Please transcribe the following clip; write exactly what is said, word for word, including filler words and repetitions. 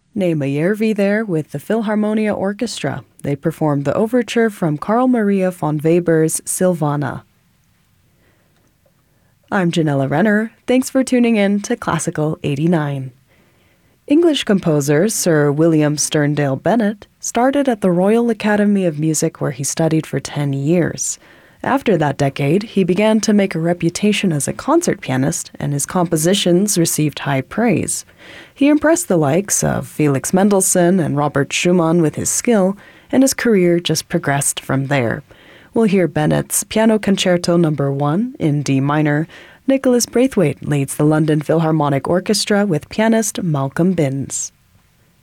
Nijmegen there with the Philharmonia Orchestra. They performed the overture from Carl Maria von Weber's Silvana. I'm Janella Renner. Thanks for tuning in to Classical eighty-nine. English composer Sir William Sterndale Bennett started at the Royal Academy of Music where he studied for ten years. After that decade, he began to make a reputation as a concert pianist, and his compositions received high praise. He impressed the likes of Felix Mendelssohn and Robert Schumann with his skill, and his career just progressed from there. We'll hear Bennett's Piano Concerto Number one in D minor. Nicholas Braithwaite leads the London Philharmonic Orchestra with pianist Malcolm Binns.